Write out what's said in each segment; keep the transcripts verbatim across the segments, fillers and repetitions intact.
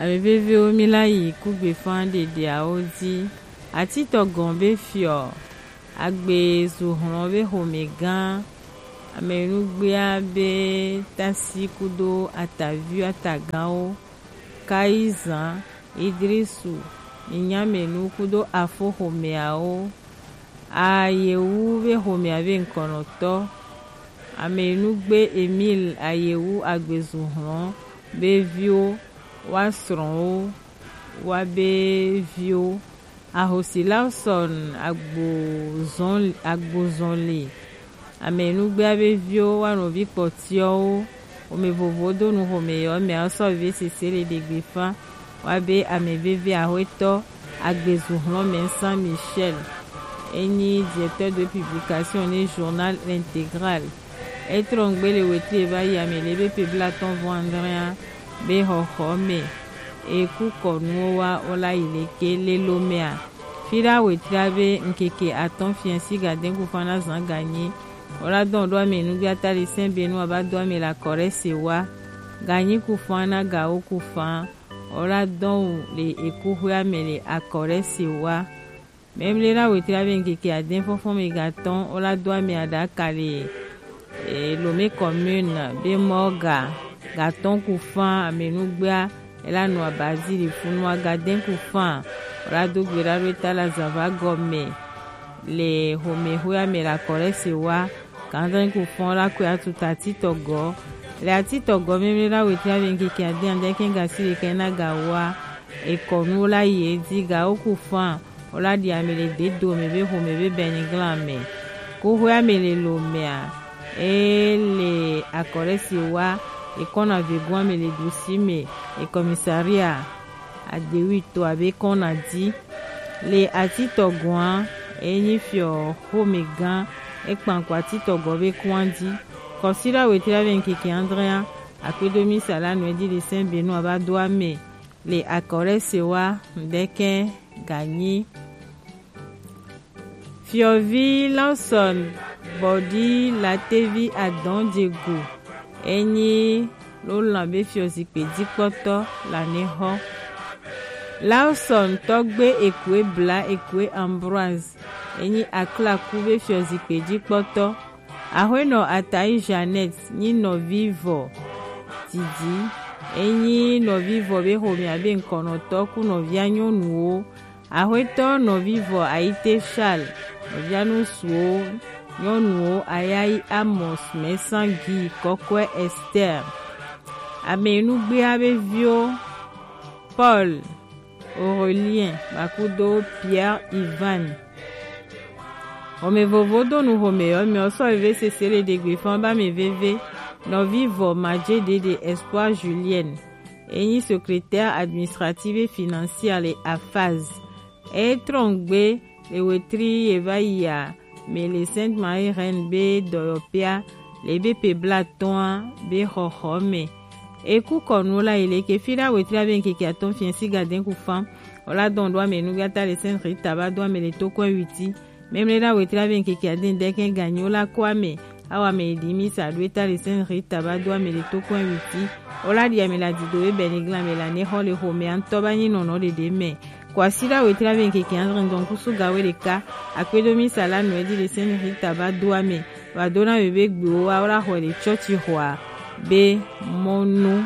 Aveve o milayi kugbe fan dede a odi. Ati togon be fio. Agbe zuhron be homegan. Amenugbe abe tasi kudo ataviu atagao. Kaizan Idrisu Inyamenu kudo afo homeao. Ayewu be homea be nkonoto. Amenugbe Emile ayewu agbezuhron be vio wasron wa be vio ahosi Lawson agbozon agbozonle. Amenugbe abe vio wanovi potio omevovodo nu homeyo me aso ve sesele de gbefa wa be ameveve ahoeto agbezuhron men Saint Michel. Eni directeur de publication du journal intégral. Etrongbe wetri eva yamele be peblaton vandria be hohome e kukonu wa ola ileke lelomea. Fira wetri abe nkeke aton fiansi gaden kufana zan gagné. Ola don do amenugbe atali Saint Benoît ba do ame la korese wa gagné kufana gao kufan. Ola don le ekuhu amele akorese wa. Même les là où tu as bien qui a d'un fond mais gâton on la doit mais à Dakar et l'homme commune be morga gâton koufan amenugba ela no abazi le funwa gaden koufan la do gbera reta la zava gomme le home hoya me la korese wa kandan koufan la ko atutati togo le atitogo même là où tu as bien qui a d'un d'un kenga si le kena gawa e konu la yedi ga okufan ola di amele de do me be home be beniglame ko ho amele lo mea ele akoresi wa e kona vego amele dosime e commissariat a de huit abe kona di le atitogoan eni fio home gan e pankwa atitogo be kwandi kosira wetira venkiki andrea apedomi sala no di de Saint Benoît ba do ame le akoresi wa ndeke gagné. Fiovi Lawson body la T V Adon Diego eni lo lambe fiozi pedi poto la neho. Lawson togbe ekwe bla ekwe Ambroise eni akla kube fiozi pedi poto ahweno atai Janet ni no vivo Didi eni no vivo be homi abe nkono to ku no vianyo nuo ahweto no vivo aite Charles no vianu suo nyonuo ayai Amos Mesangi kokwe Esther amenugbe abe vio Paul Aurélien bakudo Pierre Ivan ome vovodo nu home o me oso eve sesele de gbefan ba me veve no vivo Madje de Espoir Julienne eni secrétaire administrative et financière le Afaz et trongbe le wetri evaya me le Sainte Marie Reine be doyopia le be pe blaton be hohome e ku konola ile ke fira wetri aben ke aton fiensi gaden ku fam ola don doa me nu gata le Sainte Rita ba doa me le toko huiti même le la wetri aben ke aden deken gagno la kwame awa me dimi sa dueta le Sainte Rita ba doa me le toko huiti ola dia me la dido e benigla me la ne hole home antoba ni nono de deme kwa sila wetri aben ke andren donc su gawe le ka akwedomi sala no di le Sainte Rita ba doa me ba dona bebe gbo wa ora ho le church hoa be monu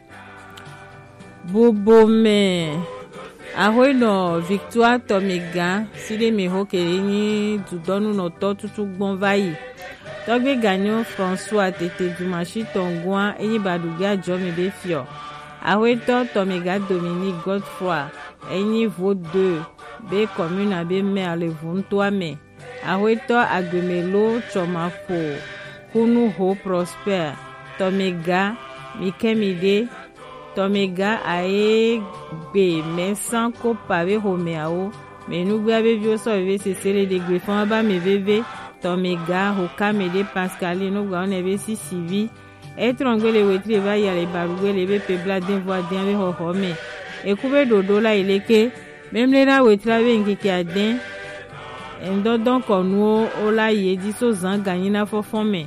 bobo me ahoino Victoire Tomega sile me ho ke ni dudonu no to tutu gbon vayi togbe gagnon François tete du machi tongwa eni baduga jomi be fio ahoito Tomega Dominique Godefroy eni vaut deux be commune abe mer le vuntoa me ahoito agmelo chomafo kunu ho prosper Tomega Mikemide Tomega ae gbe mesan ko pave homeao menugbe abe vio so ve sesele de gbefan ba me veve Tomega hokamede Pascaline no gwa nebe si sivi etrongele wetri va ya le barugele be pebla den voix den be hohome ekube dodo la ileke même le na wetra be ngiki aden endodon konuo ola yedi so zan ganyina fofome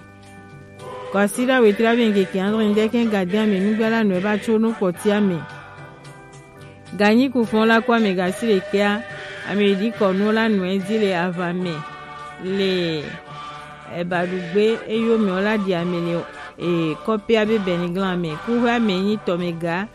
kwasira wetra be ngiki andro ndeke gaden me nugbala no ba chono potia me Gagni kufon la kwa mega si le kia amedi kono la nuezi le avame le e badugbe e yo me ola di amele e kopia be beniglame kuwa meni tomega